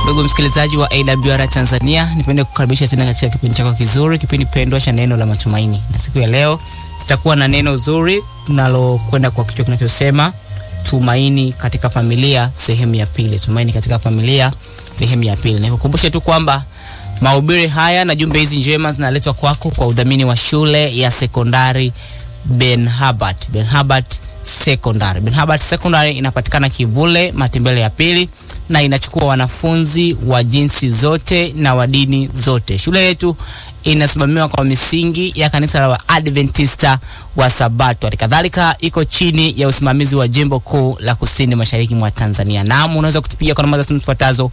Ndugu msikilizaji wa AWR Tanzania, nipende kukaribisha tena katika kipindi chako kizuri, kipindi pendwa cha neno la matumaini. Na siku ya leo tutakuwa na neno zuri tunalokwenda kwa kichwa kinachosema tumaini katika familia sehemu ya pili. Tumaini katika familia sehemu ya pili. Nikukumbushe tu kwamba mahubiri haya na jumbe hizi njema zinaletwa kwako kwa udhamini wa shule ya sekondari Ben Habart Secondary. Ben Habart Secondary inapatikana Kibule Matembele ya pili na inachukua wanafunzi wa jinsi zote na wa dini zote. Shule yetu inasimamiwa kwa misingi ya kanisa la Adventista wa Sabato. Kadhalika iko chini ya usimamizi wa Jimbo Kuu la Kusini Mashariki mwa Tanzania. Na unaweza kutupigia kwa namba za simu zifuatazo: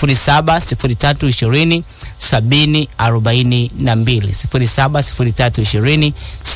070320 7042,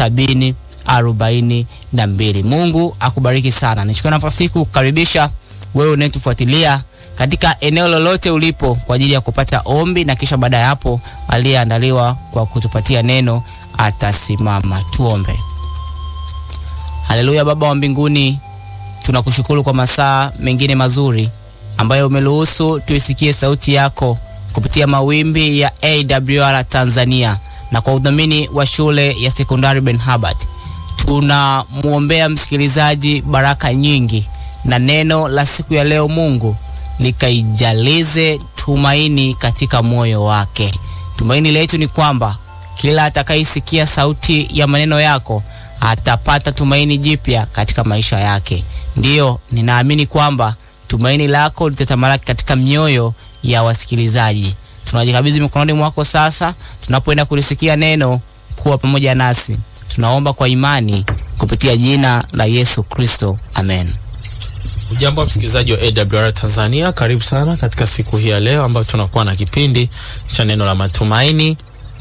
070320 Mungu akubariki sana. Nichukue nafasi hii kukaribisha wewe unayetufuatilia katika eneo lolote ulipo kwa ajili ya kupata ombi, na kisha baada ya hapo aliyeandaliwa kwa kutupatia neno atasimama. Tuombe. Haleluya. Baba wa mbinguni, tunakushukuru kwa masaa mengine mazuri ambayo umeruhusu tuisikie sauti yako kupitia mawimbi ya AWR Tanzania na kwa udhamini wa shule ya sekondari Ben Habart. Tunamuombea msikilizaji baraka nyingi, na neno la siku ya leo Mungu likaijalize tumaini katika moyo wake. Tumaini letu ni kwamba kila atakayesikia sauti ya maneno yako atapata tumaini jipya katika maisha yake. Ndiyo, ninaamini kwamba tumaini lako litatamalaki katika mioyo ya wasikilizaji. Tunajikabidhi mikononi mwako sasa tunapoenda kulisikia neno. Kuwa pamoja nasi, tunaomba kwa imani kupitia jina la Yesu Kristo, amen. Ujambo msikilizaji wa AWR Tanzania, karibu sana katika siku hii ya leo ambayo tunakuwa na kipindi cha neno la matumaini.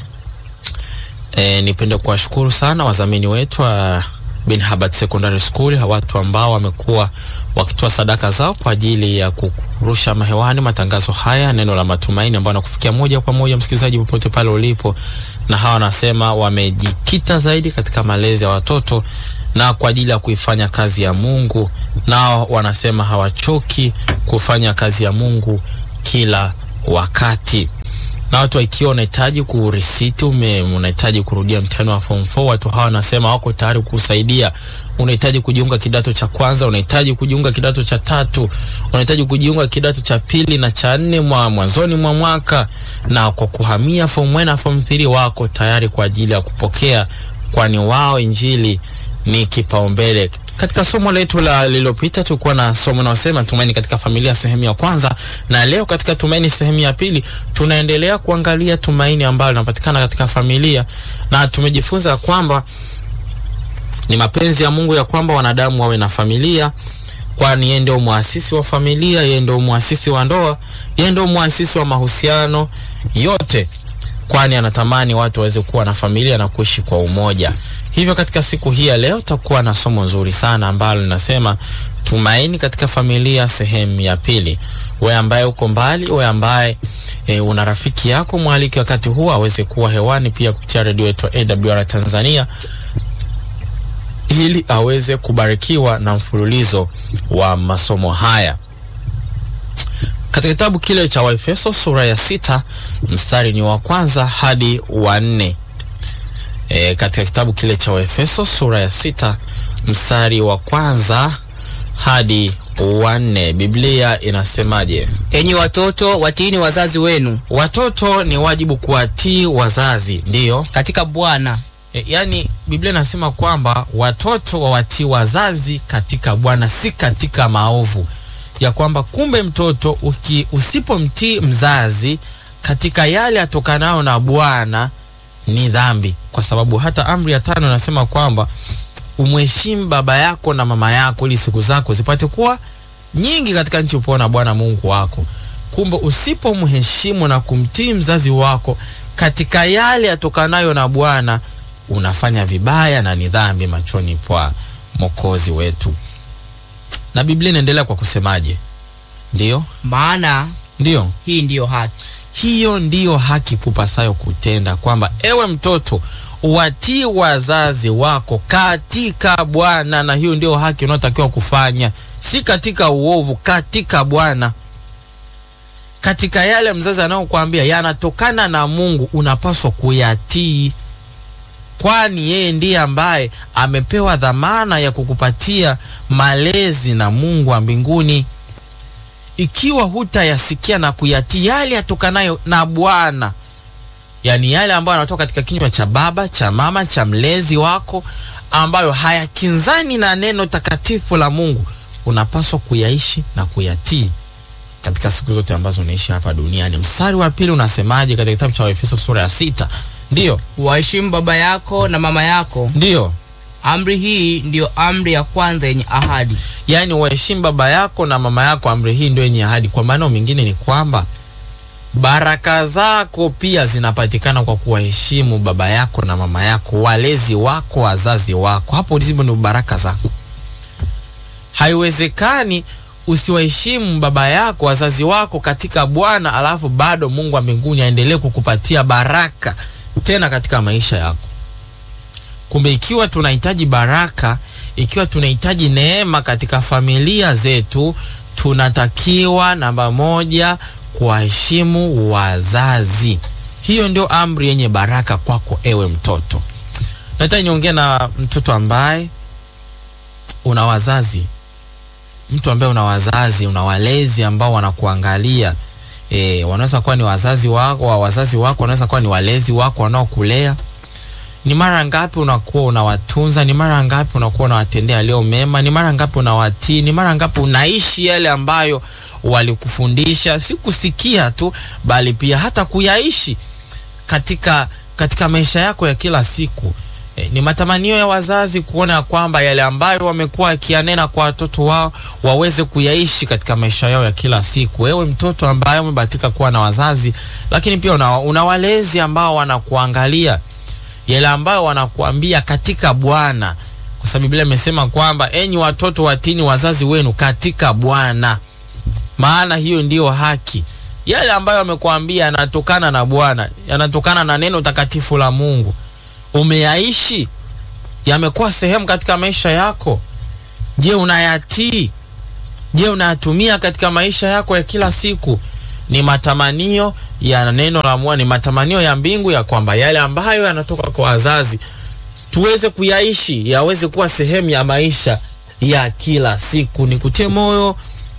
Nipende kuwashukuru sana wadhamini wetu wa Ben Habart Secondary School, watu ambao wamekuwa wakitoa sadaka zao kwa ajili ya kurusha mahewani matangazo haya neno la matumaini ambayo nakufikia moja kwa moja msikilizaji popote pale ulipo. Na hawa nasema wamejikita zaidi katika malezi ya watoto na kwa ajili ya kuifanya kazi ya Mungu. Nao wanasema hawachoki kufanya kazi ya Mungu kila wakati. Na watu ikiwa unahitaji kurisiti, unahitaji kurudia mtihani wa form 4, watu hawa wanasema wako tayari kusaidia. Unahitaji kujiunga kidato cha kwanza, unahitaji kujiunga kidato cha tatu, unahitaji kujiunga kidato cha pili na cha 4 mwanzoni mwa mwaka, na kwa kuhamia form 1 na form 3 wako tayari kwa ajili ya kupokea, kwani wao injili ni kipaumbele. Katika somo letu lililopita tulikuwa na somo linalosema tumaini katika familia sehemu ya kwanza, na leo katika tumaini sehemu ya pili tunaendelea kuangalia tumaini ambalo linapatikana katika familia. Na tumejifunza kwamba ni mapenzi ya Mungu ya kwamba wanadamu wawe na familia, kwani yeye ndio muasisi wa familia, yeye ndio muasisi wa ndoa, yeye ndio muasisi wa mahusiano yote, kwani anatamani watu waweze kuwa na familia na kuishi kwa umoja. Hivyo katika siku hii ya leo tutakuwa na somo nzuri sana ambalo linasema tumaini katika familia sehemu ya pili. Wewe ambaye uko mbali, wewe ambaye una rafiki yako, mwalike wakati huu aweze kuwa hewani pia kupitia radio yetu AWR Tanzania, ili aweze kubarikiwa na mfululizo wa masomo haya. Katika kitabu kile cha Waefeso sura ya 6 mstari ni wa kwanza hadi wa 4. Katika kitabu kile cha Waefeso sura ya 6 mstari wa kwanza hadi wa 4, Biblia inasemaje? Enyi watoto, watiini wazazi wenu. Watoto ni wajibu kuwatii wazazi, ndiyo, katika Bwana. Yani Biblia inasema kwamba watoto wawatii wazazi katika Bwana, si katika maovu. Ya kwamba kumbe mtoto usipomtii mzazi katika yale atokanao na Bwana ni dhambi, kwa sababu hata amri ya 5 inasema kwamba umheshimu baba yako na mama yako ili siku zako zipate kuwa nyingi katika nchi upona Bwana Mungu wako. Kumbe usipomheshimu na kumtii mzazi wako katika yale atokanayo na Bwana, unafanya vibaya na ni dhambi machoni pa Mwokozi wetu. Na Biblia inaendelea kwa kusemaje? Ndiyo, maana ndiyo, hii ndiyo haki. Hiyo ndiyo haki kupasayo kutenda, kwamba ewe mtoto uwatii wazazi wako katika Bwana, na hiyo ndiyo haki unayotakiwa kufanya, si katika uovu, katika Bwana. katika yale mzazi anayokuambia yanatokana na Mungu, unapaswa kuyatii, kwani yeye ndiye ambaye amepewa dhamana ya kukupatia malezi na Mungu wa mbinguni. Ikiwa hutayasikia na kuyatii yale yatokanayo na Bwana, yani yale ambayo yanatoka katika kinywa cha baba, cha mama, cha mlezi wako, ambayo hayakinzani na neno takatifu la Mungu, unapaswa kuyaishi na kuyatii katika siku zote ambazo unaishi hapa duniani. Mstari wa pili unasemaje katika kitabu cha Efeso sura ya 6? Ndio, waheshimu baba yako na mama yako. Ndio. Amri hii ndio amri ya kwanza yenye ahadi. Yani waheshimu baba yako na mama yako, amri hii ndio yenye ahadi. Kwa maana mengine ni kwamba baraka zako pia zinapatikana kwa kuwaheshimu baba yako na mama yako, walezi wako, wazazi wako. Hapo ndipo ni baraka zako. Haiwezekani usiwaheshimu baba yako, wazazi wako katika Bwana, alafu bado Mungu wa mbinguni aendelee kukupatia baraka tena katika maisha yako. Kumbe ikiwa tunahitaji baraka, ikiwa tunahitaji neema katika familia zetu, tunatakiwa namba moja kuwaheshimu wazazi. Hiyo ndio amri yenye baraka kwako ewe mtoto. Nataka niongee na mtoto ambaye una wazazi. Mtu ambaye una wazazi, una walezi ambao wanakuangalia. Wanaweza kuwa ni wazazi wako, wanaweza kuwa ni walezi wako wanaokulea. Ni mara ngapi unakuwa unawatunza? Ni mara ngapi unakuwa unawatendea leo mema? Ni mara ngapi unawatii? Ni mara ngapi unaishi yale ambayo walikufundisha? Si kusikia tu, bali pia hata kuyaishi katika maisha yako ya kila siku. Ni matamanio ya wazazi kuona kwamba yale ambayo wamekuwa akianena kwa watoto wao waweze kuyaishi katika maisha yao ya kila siku. Wewe mtoto ambaye umebahatika kuwa na wazazi, lakini pia una walezi ambao wanakuangalia yale ambayo wanakuambia katika Bwana, kwa sababu Biblia imesema kwamba enyi watoto watini wazazi wenu katika Bwana, maana hiyo ndiyo haki. Yale ambayo wamekuambia yanatokana na Bwana, yanatokana na neno takatifu la Mungu. Umeyaishi? Yamekuwa sehemu katika maisha yako? Je, unayatii? Je, unayatumia katika maisha yako ya kila siku? Ni matamanio ya neno la Mungu, ni matamanio ya mbingu ya kwamba yale ambayo yanatoka kwa wazazi tuweze kuyaishi, yaweze kuwa sehemu ya maisha ya kila siku. Nikutie moyo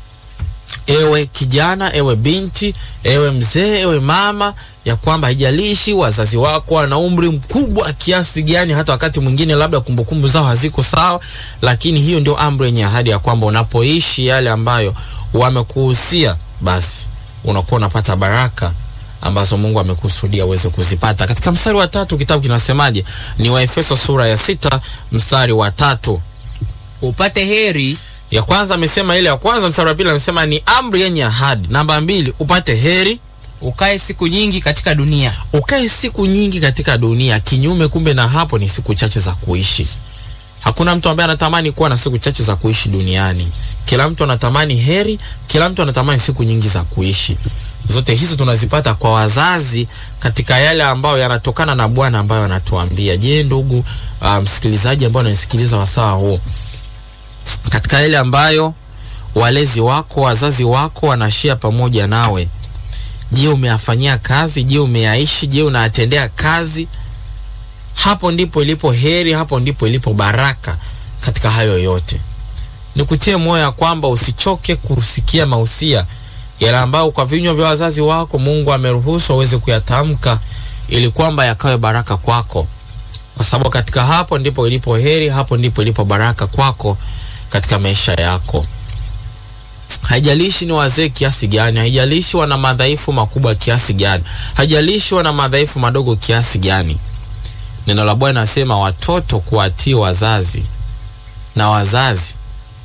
ewe kijana, ewe binti, ewe mzee, ewe mama, ya kwamba haijalishi wazazi wako wana umri mkubwa kiasi gani, hata wakati mwingine labda kumbukumbu zao haziko sawa, lakini hiyo ndio amri yenye ahadi ya kwamba unapoishi yale ambayo wamekuhusia, basi unakuwa unapata baraka ambazo Mungu amekusudia uweze kuzipata. Katika mstari wa 3 kitabu kinasemaje? Ni Waefeso sura ya 6 mstari wa 3. Upate heri. Ya kwanza amesema ile ya kwanza, mstari wa pili amesema ni amri yenye ahadi. Namba 2, upate heri. Ukae siku nyingi katika dunia. Ukae siku nyingi katika dunia. Kinyume kumbe na hapo ni siku chache za kuishi. Hakuna mtu ambaye anatamani kuwa na siku chache za kuishi duniani. Kila mtu anatamani heri, kila mtu anatamani siku nyingi za kuishi. Zote hizo tunazipata kwa wazazi katika yale ambayo yanatokana na Bwana ambayo anatuambia. Je, ndugu msikilizaji ambao unanisikiliza wasaa huu, katika yale ambayo walezi wako, wazazi wako wanashare pamoja nawe, je, umeyafanyia kazi? Je, umeyaishi? Je, unatendea kazi? Hapo ndipo ilipo heri, hapo ndipo ilipo baraka katika hayo yote. Nikutie moyo ya kwamba usichoke kusikia mausia yale ambayo kwa vinywa vya wazazi wako Mungu ameruhusu waweze kuyatamka, ili kwamba yakawe baraka kwako, kwa sababu katika hapo ndipo ilipo heri, hapo ndipo ilipo baraka kwako katika maisha yako. Haijalishi ni wazee kiasi gani, haijalishi wana madhaifu makubwa kiasi gani, haijalishi wana madhaifu madogo kiasi gani. Neno la Bwana nasema watoto kuwatii wazazi na wazazi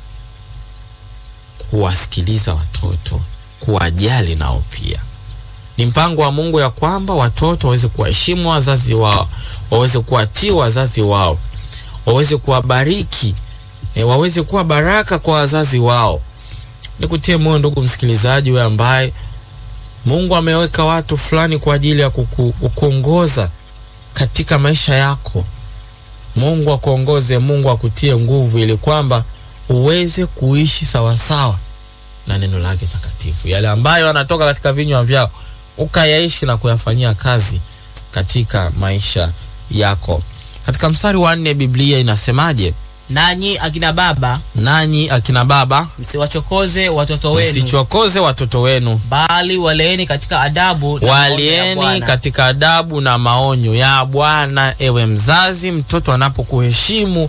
kuwasikiliza watoto, kuwajali nao pia. Ni mpango wa Mungu ya kwamba watoto waweze kuheshimu wazazi wao, waweze kuwatii wazazi wao, waweze kuwabariki, waweze kuwa baraka kwa wazazi wao. Nikutie moyo ndugu msikilizaji, wewe ambaye Mungu ameweka watu fulani kwa ajili ya kukuongoza katika maisha yako. Mungu akuongoze, Mungu akutie nguvu ili kwamba uweze kuishi sawa sawa na neno lake takatifu. Yale ambayo yanatoka katika vinywa vyao ukayaishi na kuyafanyia kazi katika maisha yako. Katika mstari wa 4 Biblia inasemaje? Nanyi akina baba msiwachokoze watoto wenu. Msichokoze watoto wenu, bali waleeni katika adabu na maonyo ya Bwana. Ewe mzazi, mtoto anapokuheshimu,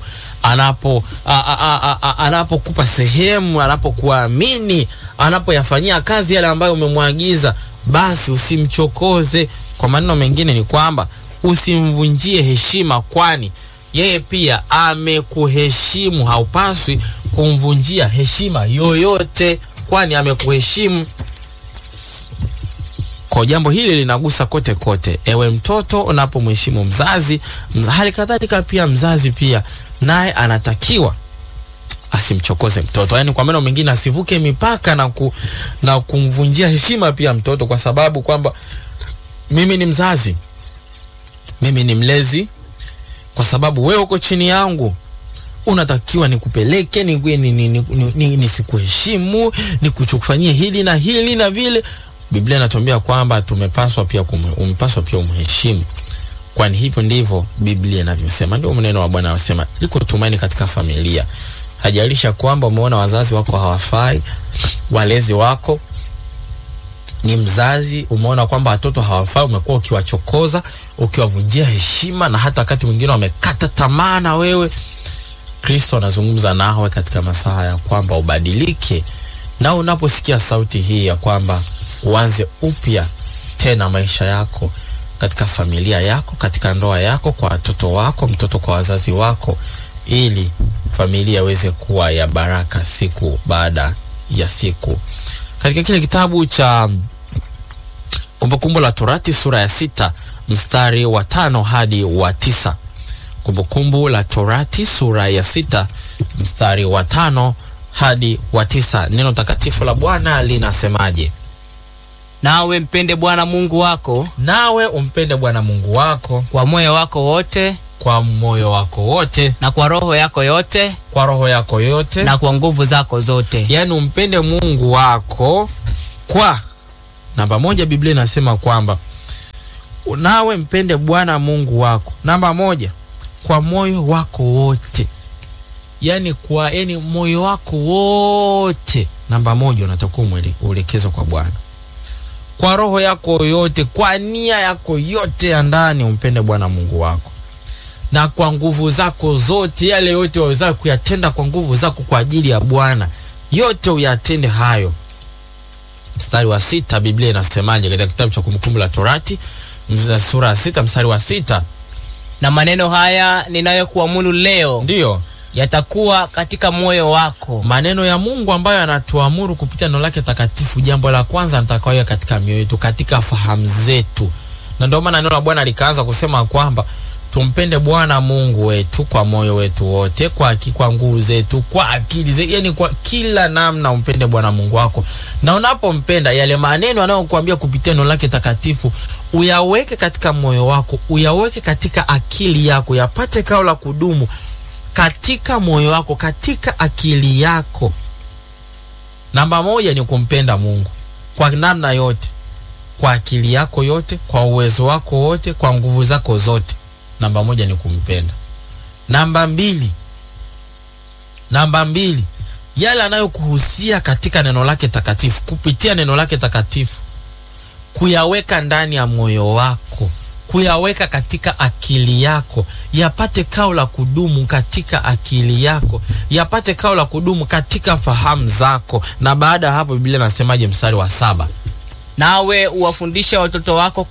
anapokupa sehemu, anapokuamini, anapoyafanyia kazi yale ambayo umemwagiza, basi usimchokoze. Kwa maneno mengine ni kwamba usimvunjie heshima, kwani yeye pia amekuheshimu. Haupaswi kumvunjia heshima yoyote, kwani amekuheshimu. Kwa jambo hili linagusa kote kote. Ewe mtoto, unapomheshimu mzazi, hali kadhalika pia mzazi pia naye anatakiwa asimchokoze mtoto. Yaani kwa maneno mengine asivuke mipaka na kumvunjia heshima pia mtoto, kwa sababu kwamba mimi ni mzazi, mimi ni kwa sababu wewe uko chini yangu, unatakiwa nikupeleke, nisikuheshimu, nikufanyie hili na hili na vile. Biblia inatuambia kwamba umepaswa pia umheshimu, kwani hivyo ndivyo Biblia inavyosema. Ndio maneno wa Bwana anasema, liko tumaini katika familia. Hajalisha kwamba umeona wazazi wako hawafai, walezi wako ni mzazi, umeona kwamba watoto hawafai, umekuwa ukiwachokoza, ukiwavunjia heshima, na hata wakati mwingine wamekata tamaa na wewe. Kristo anazungumza nawe katika masaa ya kwamba ubadilike, na unaposikia sauti hii ya kwamba uanze upya tena maisha yako katika familia yako, katika ndoa yako, kwa watoto wako, mtoto kwa wazazi wako, ili familia iweze kuwa ya baraka siku baada ya siku. Katika kile kitabu cha Kumbukumbu la Torati sura ya 6 mstari wa 5 hadi wa 9. Kumbukumbu la Torati sura ya 6 mstari wa 5 hadi wa 9. Neno takatifu la Bwana linasemaje? Nawe umpende Bwana Mungu wako kwa moyo wako wote, na kwa roho yako yote, na kwa nguvu zako zote. Yaani umpende Mungu wako kwa namba 1. Biblia inasema kwamba nawe mpende Bwana Mungu wako, namba 1, kwa moyo wako wote. Yaani moyo wako wote, namba 1 unatakiwa uelekezwe kwa Bwana. Kwa roho yako yote, kwa nia yako yote ya ndani umpende Bwana Mungu wako. Na kwa nguvu zako zote, yale yote waweza kuyatenda kwa nguvu zako kwa ajili ya Bwana, yote uyatende hayo. Mstari wa 6 Biblia inasemaje katika kitabu cha Kumbukumbu la Torati sura ya 6 mstari wa 6? Na maneno haya ninayokuamuru leo, ndio yatakuwa katika moyo wako. Maneno ya Mungu ambayo anatuamuru kupitia neno lake takatifu, jambo la kwanza nitakaweka katika mioyo yetu, katika fahamu zetu. Na ndio maana neno la Bwana likaanza kusema kwamba tumpende Bwana Mungu wetu kwa moyo wetu wote, kwa nguvu zetu, kwa akili zetu, yani kwa kila namna umpende Bwana Mungu wako. Na unapompenda, yale maneno anayokuambia kupitia neno lake takatifu uyaweke katika moyo wako, uyaweke katika akili yako, yapate kao la kudumu katika moyo wako, katika akili yako. Namba 1 ni kumpenda Mungu kwa namna yote, kwa akili yako yote, kwa uwezo wako wote, kwa nguvu zako zote. Namba 1 ni kumpenda. Namba 2, yale anayokuhusia katika neno lake takatifu, kupitia neno lake takatifu, kuyaweka ndani ya moyo wako, kuyaweka katika akili yako, yapate kao la kudumu katika akili yako, yapate kao la kudumu katika fahamu zako. Na baada ya hapo Biblia inasemaje mstari wa 7? Nawe uwafundishe watoto wako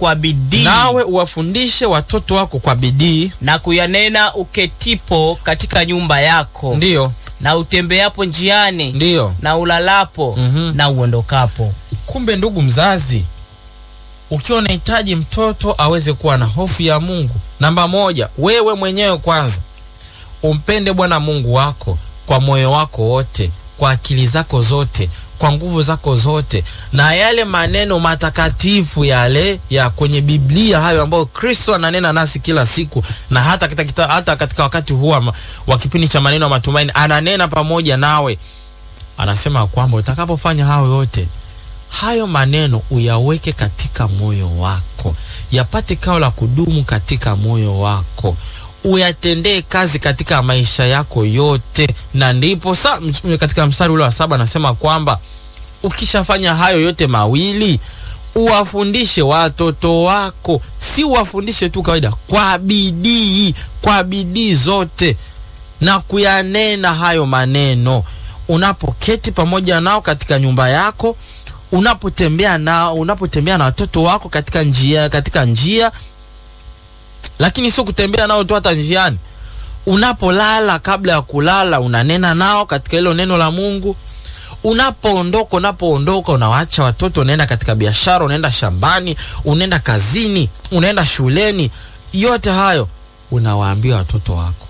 kwa bidii, na kuyanena uketipo katika nyumba yako, ndio, na utembeapo njiani, ndio, na ulalapo, na uondokapo. Kumbe ndugu mzazi, ukiwa unahitaji mtoto aweze kuwa na hofu ya Mungu, namba 1, wewe mwenyewe kwanza umpende Bwana Mungu wako kwa moyo wako wote, kwa akili zako zote, kwa nguvu zako zote, na yale maneno matakatifu yale ya kwenye Biblia hayo ambayo Kristo ananena nasi kila siku, na hata katika wakati huu wa kipindi cha maneno ya matumaini ananena pamoja nawe. anasema kwamba utakapofanya hayo yote, hayo maneno uyaweke katika moyo wako, yapate kao la kudumu katika moyo wako, uyatendee kazi katika maisha yako yote. Na ndipo katika mstari ule wa 7 anasema kwamba ukishafanya hayo yote mawili, uwafundishe watoto wako. Si uwafundishe tu kawaida, kwa bidii zote, na kuyanena hayo maneno unapoketi pamoja nao katika nyumba yako, unapotembea na watoto wako katika njia, lakini sio kutembea nao tu hata njiani. Unapolala, kabla ya kulala, unanena nao katika hilo neno la Mungu. Unapoondoka unawaacha watoto, unaenda katika biashara, unaenda shambani, unaenda kazini, unaenda shuleni, yote hayo unawaambia watoto wako.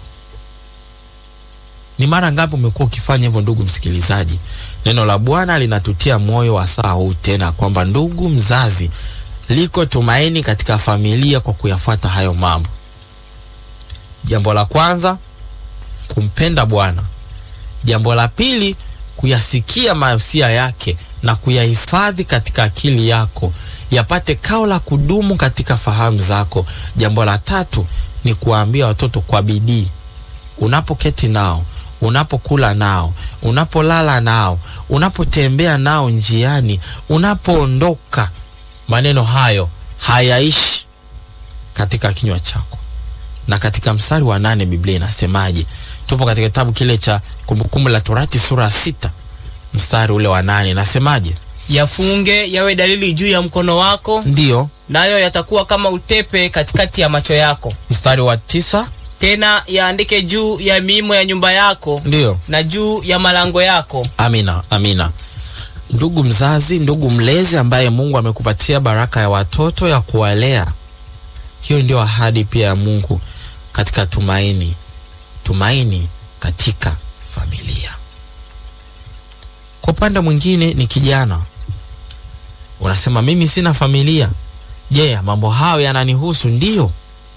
Ni mara ngapi umekuwa ukifanya hivyo, ndugu msikilizaji? Neno la Bwana linatutia moyo wa saa huu tena kwamba, ndugu mzazi, liko tumaini katika familia kwa kuyafuata hayo mambo. Jambo la kwanza, kumpenda Bwana. Jambo la pili, kuyasikia mausia yake na kuyahifadhi katika akili yako, yapate kao la kudumu katika fahamu zako. Jambo la tatu ni kuambia watoto kwa bidii. Unapoketi nao, unapokula nao, unapolala nao, unapotembea nao njiani, unapoondoka, maneno hayo hayaishi katika kinywa chako. Na katika mstari wa 8 Biblia inasemaje? Tupo katika kitabu kile cha Kumbukumbu la Torati sura 6 mstari ule wa 8, inasemaje? Yafunge yawe dalili juu ya mkono wako, ndio, nayo yatakuwa kama utepe katikati ya macho yako. Mstari wa 9, tena yaandike juu ya miimo ya nyumba yako, ndio, na juu ya malango yako. Amina. Ndugu mzazi, ndugu mlezi ambaye Mungu amekupatia baraka ya watoto ya kuwalea, hiyo ndio ahadi pia ya Mungu katika tumaini katika familia. Kwa upande mwingine ni kijana, unasema mimi sina familia. Je, mambo hayo yananihusu? Ndio.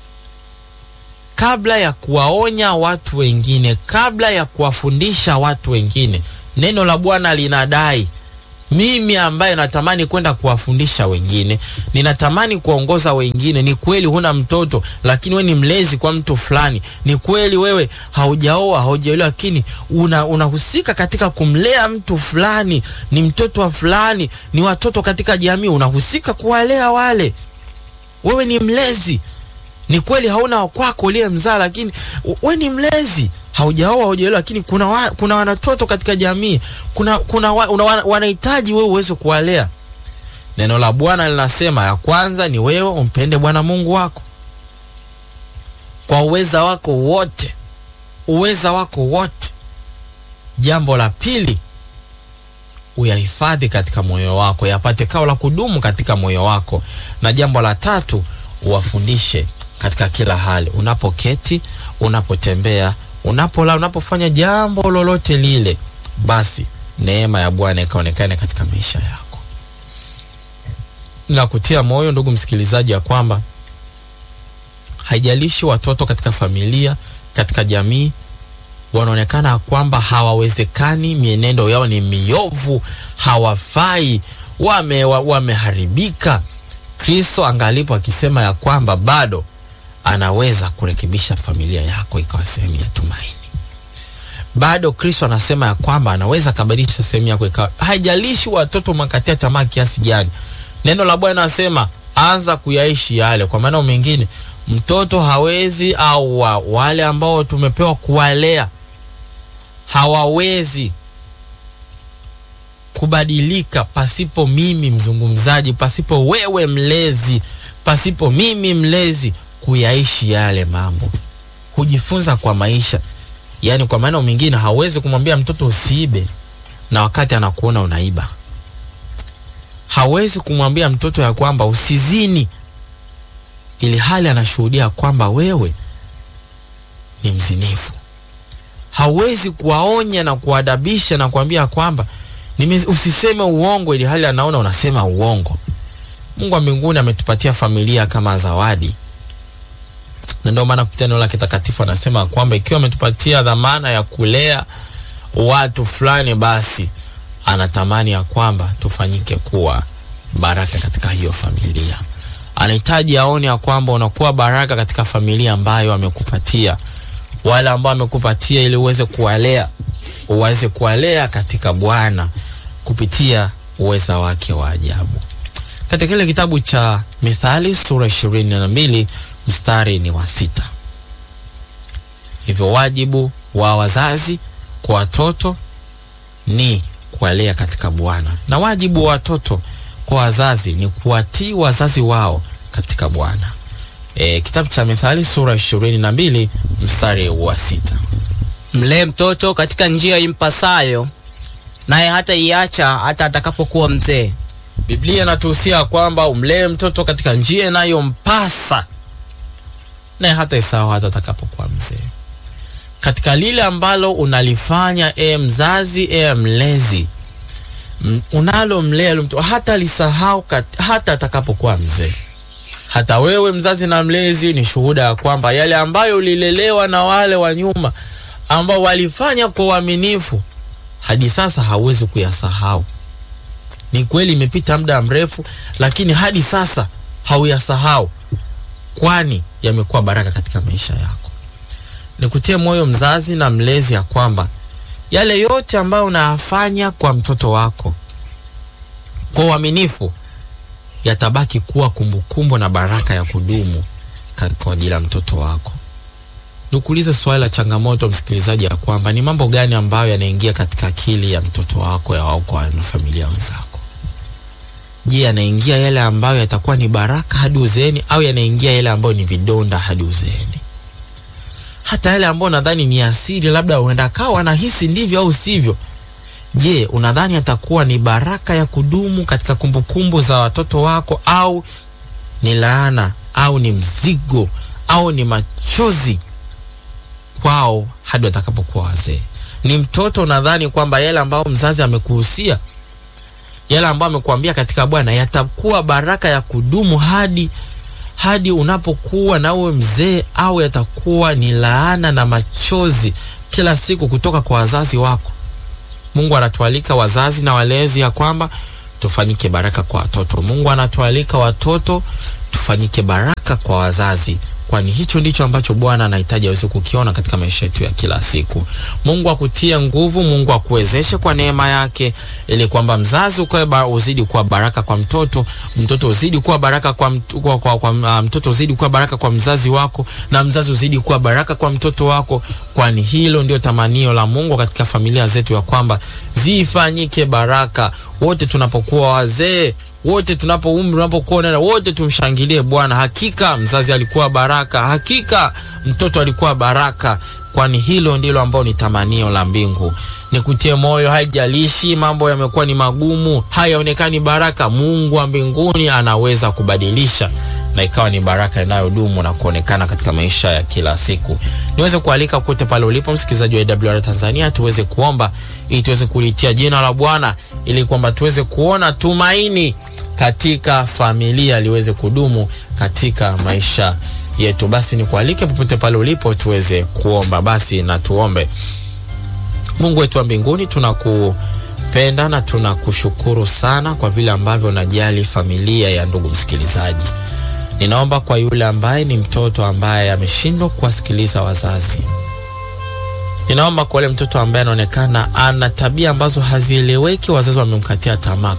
Kabla ya kuwaonya watu wengine, kabla ya kuwafundisha watu wengine, neno la Bwana linadai, mimi ambaye natamani kwenda kuwafundisha wengine, ninatamani kuongoza wengine. Ni kweli huna mtoto, lakini wewe ni mlezi kwa mtu fulani. Ni kweli wewe haujaoa, haujaolewa, lakini unahusika katika kumlea mtu fulani, ni mtoto wa fulani, ni watoto katika jamii, unahusika kuwalea wale. Wewe ni mlezi. Ni kweli hauna kwako uliyemzaa, lakini wewe ni mlezi. Haujaoa, haujaolewa, lakini kuna watoto katika jamii, wanahitaji wewe uweze kuwalea. Neno la Bwana linasema ya kwanza ni wewe umpende Bwana Mungu wako kwa uweza wako wote. Jambo la pili, uyahifadhi katika moyo wako, yapate kao la kudumu katika moyo wako. Na jambo la tatu, uwafundishe katika kila hali, unapoketi, unapotembea, unapolala, unapofanya jambo lolote lile, basi neema ya Bwana ikaonekane katika maisha yako. Na kutia moyo ndugu msikilizaji ya kwamba haijalishi watoto katika familia, katika jamii wanaonekana kwamba hawawezekani, mienendo yao ni miovu, hawafai, wameharibika, Kristo angalipo akisema ya kwamba bado anaweza kurekebisha familia yako ikawa sehemu ya tumaini. Bado Kristo anasema ya kwamba anaweza kubadilisha sehemu yako ikawa, haijalishi watoto makatia tamaa kiasi gani. Neno la Bwana anasema anza kuyaishi yale. Kwa maana mengine, mtoto hawezi, au wale ambao tumepewa kuwalea hawawezi kubadilika pasipo mimi mzungumzaji, pasipo wewe mlezi, pasipo mimi mlezi kuyaishi yale mambo. Hujifunza kwa maisha. Yaani kwa maana mengine hawezi kumwambia mtoto usiibe na wakati anakuona unaiba. Hawezi kumwambia mtoto ya kwamba usizini ili hali anashuhudia kwamba wewe ni mzinifu. Hawezi kuwaonya na kuadabisha na kuambia kwamba usiseme uongo ili hali anaona unasema uongo. Mungu wa mbinguni ametupatia familia kama zawadi. Na ndio maana kupitia neno lake takatifu anasema kwamba ikiwa ametupatia dhamana ya kulea watu fulani, basi anatamani ya kwamba tufanyike kuwa baraka katika hiyo familia. Anahitaji aone ya kwamba unakuwa baraka katika familia ambayo amekupatia, wale ambao amekupatia ili uweze kuwalea katika Bwana kupitia uweza wake wa ajabu. Katika kile kitabu cha Mithali sura 22 mstari ni wa 6. Hivyo wajibu wa wazazi kwa watoto ni kuwalea katika Bwana, na wajibu wa watoto kwa wazazi ni kuwatii wazazi wao katika Bwana. Kitabu cha Mithali sura 22 mstari wa 6. Mlee mtoto katika njia impasayo, naye hata iacha hata atakapokuwa mzee. Biblia inatuhusia kwamba umlee mtoto katika njia inayompasa, naye hata isahau hata atakapokuwa mzee. Katika lile ambalo unalifanya mzazi, mlezi, unalomlea mtoto hata lisahau hata atakapokuwa mzee. Hata wewe mzazi na mlezi ni shuhuda ya kwamba yale ambayo ulilelewa na wale wa nyuma ambao walifanya kwa uaminifu, hadi sasa hauwezi kuyasahau. Ni kweli imepita muda mrefu, lakini hadi sasa hauyasahau, kwani yamekuwa baraka katika maisha yako. Nikutie moyo mzazi na mlezi ya kwamba yale yote ambayo unayafanya kwa mtoto wako kwa uaminifu yatabaki kuwa kumbukumbu na baraka ya kudumu kwa ajili ya mtoto wako. Nikuulize swali la changamoto msikilizaji, ya kwamba ni mambo gani ambayo yanaingia katika akili ya mtoto wako au kwa familia wenzako? Je, yanaingia yale ambayo yatakuwa ni baraka hadi uzeeni, au yanaingia yale ambayo ni vidonda hadi uzeeni? Hata yale ambayo nadhani ni asili, labda uenda kawa anahisi ndivyo au sivyo, je, unadhani atakuwa ni baraka ya kudumu katika kumbukumbu za watoto wako, au ni laana, au ni mzigo, au ni machozi kwao hadi watakapokuwa wazee? Ni mtoto, unadhani kwamba yale ambayo mzazi amekuhusia, yale ambayo amekuambia katika Bwana yatakuwa baraka ya kudumu hadi unapokuwa na uwe mzee, au yatakuwa ni laana na machozi kila siku kutoka kwa wazazi wako? Mungu anatualika wazazi na walezi ya kwamba tufanyike baraka kwa watoto. Mungu anatualika watoto tufanyike baraka kwa wazazi, kwani hicho ndicho ambacho Bwana anahitaji aweze kukiona katika maisha yetu ya kila siku. Mungu akutie nguvu, Mungu akuwezeshe kwa neema yake, ili kwamba mzazi uzidi kuwa baraka kwa mtoto, mtoto uzidi kuwa baraka kwa mtoto uzidi kuwa baraka kwa mzazi wako, na mzazi uzidi kuwa baraka kwa mtoto wako, kwani hilo ndio tamanio la Mungu katika familia zetu, ya kwamba zifanyike baraka. Wote tunapokuwa wazee, wote tunapokuwa wote tumshangilie Bwana. Hakika mzazi alikuwa baraka, hakika mtoto alikuwa baraka, kwani hilo ndilo ambalo ni tamanio la mbingu. Nikutie moyo, haijalishi mambo yamekuwa ni magumu, hayaonekani baraka, Mungu wa mbinguni anaweza kubadilisha na ikawa ni baraka inayodumu na kuonekana katika maisha ya kila siku. Niweze kualika kote pale ulipo msikilizaji wa AWR Tanzania, tuweze kuomba ili tuweze kulitia jina la Bwana, ili kwamba tuweze kuona tumaini katika familia liweze kudumu katika maisha yetu. Basi nikualike popote pale ulipo tuweze kuomba. Basi na tuombe. Mungu wetu wa mbinguni, tunakupenda na tunakushukuru sana kwa vile ambavyo unajali familia ya ndugu msikilizaji. Ninaomba kwa yule ambaye ni mtoto ambaye ameshindwa kuwasikiliza wazazi. Ninaomba kwa yule mtoto ambaye anaonekana ana tabia ambazo hazieleweki, wazazi wamemkatia tamaa,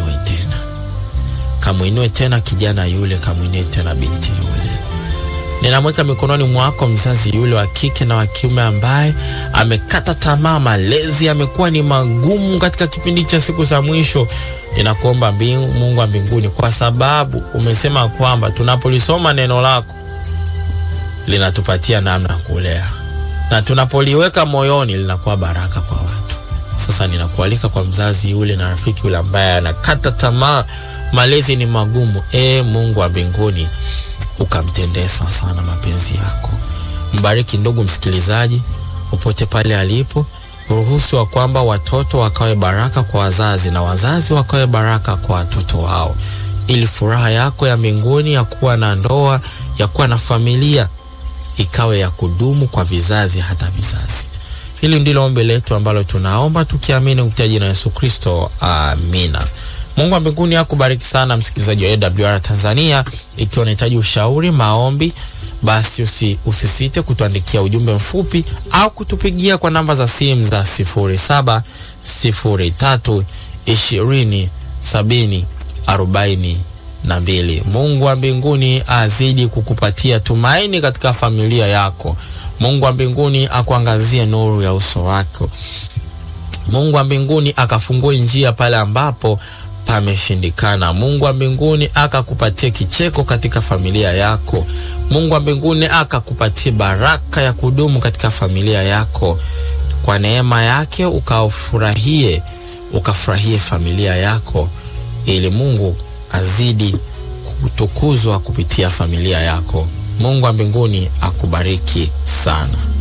kamuinue tena kijana yule, kamuinue tena binti yule. Ninamweka mikononi mwako mzazi yule wa kike na wa kiume ambaye amekata tamaa, malezi yamekuwa ni magumu katika kipindi cha siku za mwisho. Ninakuomba Mungu wa mbinguni, kwa sababu umesema kwamba tunapolisoma neno lako linatupatia namna kulea, na tunapoliweka moyoni linakuwa baraka kwa watu. Sasa ninakualika kwa mzazi yule na rafiki yule ambaye anakata tamaa, malezi ni magumu. Mungu wa mbinguni, ukamtendee sana mapenzi yako. Mbariki ndugu msikilizaji upote pale alipo. Ruhusu wa kwamba watoto wakawe baraka kwa wazazi na wazazi wakawe baraka kwa watoto wao, ili furaha yako ya mbinguni ya kuwa na ndoa, ya kuwa na familia ikawe ya kudumu kwa vizazi hata vizazi. Hili ndilo ombi letu ambalo tunaomba tukiamini kupitia jina la Yesu Kristo. Amina. Mungu wa mbinguni akubariki sana msikilizaji wa AWR Tanzania. Ikiwa unahitaji ushauri, maombi, basi usisite kutuandikia ujumbe mfupi au kutupigia kwa namba za simu za 0703207042. Mungu wa mbinguni azidi kukupatia tumaini katika familia yako. Mungu wa mbinguni akuangazie nuru ya uso wako. Mungu wa mbinguni akafungue njia pale ambapo pameshindikana. Mungu wa mbinguni akakupatie kicheko katika familia yako. Mungu wa mbinguni akakupatie baraka ya kudumu katika familia yako. Kwa neema yake ukafurahie familia yako, ili Mungu azidi kutukuzwa kupitia familia yako. Mungu wa mbinguni akubariki sana.